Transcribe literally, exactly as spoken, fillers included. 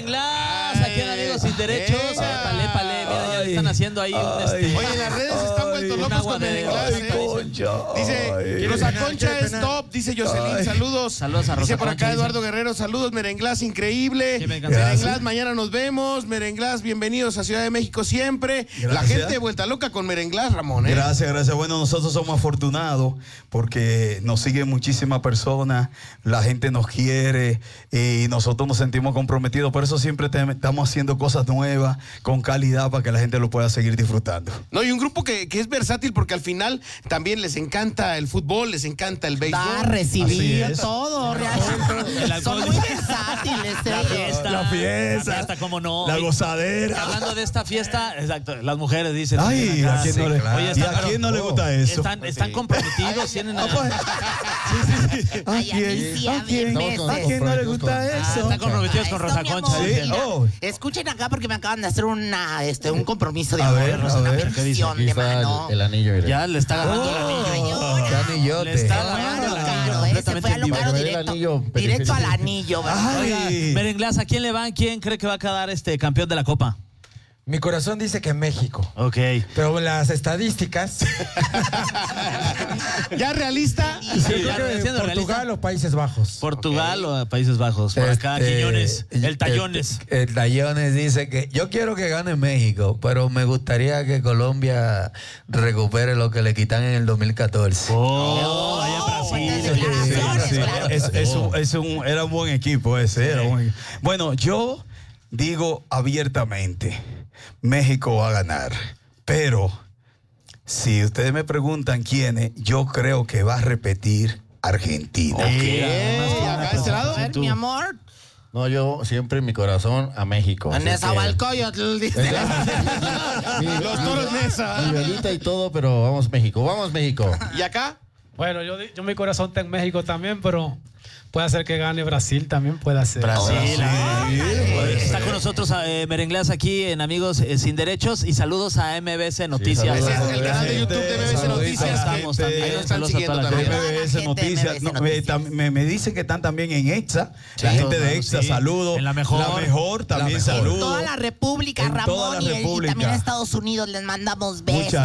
Merenglas, aquí en Amigos Sin Derechos. Épale, épale, mira, ya le están haciendo ahí un este. Oye, las redes están vueltos locos con Merenglas. Dice, Rosa Concha es top, dice Jocelyn, saludos. Saludos a Rosa Dice por acá Concha, Eduardo Guerrero, saludos, Merenglas, increíble. Sí, me encanta. Merenglas, mañana nos vemos. Merenglas, bienvenidos a Ciudad de México siempre. Gracias. La gente vuelta loca con Merenglas, Ramón. ¿eh? Gracias, gracias. Bueno, nosotros somos afortunados porque nos siguen muchísimas personas, la gente nos quiere y nosotros nos sentimos comprometidos. Por eso siempre te, estamos haciendo cosas nuevas, con calidad, para que la gente lo pueda seguir disfrutando. No, y un grupo que, que es versátil porque al final también les encanta el fútbol, les encanta el béisbol. Da, recibir Así es. todo, realmente. Son muy versátiles. La ¿eh? fiesta. La fiesta. La fiesta, cómo no. La Oye, gozadera. hablando de esta fiesta, exacto, las mujeres dicen. Ay, acá, ¿a quién no le, Oye, ¿y están, a quién no le gusta eso? están, están comprometidos, tienen. Ah, pues, sí, sí, sí. ¿A Ay, a mí quién? sí, a ¿A mí quién? me ¿A sé. quién no le gusta Ah, eso? están comprometidos con Esto, Rosa mi Concha. amor, ¿Sí? mira, Oh. Escuchen acá porque me acaban de hacer una, este, un compromiso de A amor, ver, a una ver, ¿qué bendición Aquí de está mano. el, el anillo. Mire. Ya le está agarrando el Oh. anillo. Ay, Qué anillote. Le está Se fue a agarrando lo el caro, anillo ¿eh? Se completamente fue a lo en vivo. caro Para que vea el directo, anillo, directo al periférico. anillo, ¿verdad? Ay. Merenglas, ¿a quién le van? ¿Quién cree que va a quedar este campeón de la Copa? Mi corazón dice que México. Ok. Pero las estadísticas. ¿Ya realista? Sí, yo ya creo que siendo Portugal realista. o Países Bajos. Portugal o Países Bajos. Por acá, Este, Quiñones. El Tallones. El, el Tallones dice que yo quiero que gane México, pero me gustaría que Colombia recupere lo que le quitan en el dos mil catorce. Oh, allá en Brasil. fuertes oye. declaraciones, Sí, claro. es, es un, es un- era un buen equipo ese. Era un buen equipo. Bueno, yo digo abiertamente, México va a ganar, pero si ustedes me preguntan quiénes, yo creo que va a repetir Argentina. Eh, acá de este lado. A ver, mi amor. No, yo siempre en mi corazón a México. En así esa que- Balcoyotl, dice. Mi- Los toros Nesa. Mi velita y todo, pero vamos México, vamos México. ¿Y acá? Bueno, yo, yo mi corazón está en México también, pero puede ser que gane Brasil también, puede ser. Brasil. Sí, puede Está ser. con nosotros eh, Merenglas aquí en Amigos eh, Sin Derechos y saludos a M B S Noticias. Ese es el canal de YouTube de M B S Saluditos Noticias. a la Estamos gente. también. Ahí nos están Saludos a siguiendo toda la también. gente. M B S Toda la gente de Noticias, M B S no, me, Noticias. tam- me, me dicen que están también en EXA, la Sí, gente de claro, EXA, sí. saludos. En la mejor. La mejor también En saludos. toda la República, En Ramón, toda la y, y República. también en Estados Unidos les mandamos besos. Muchas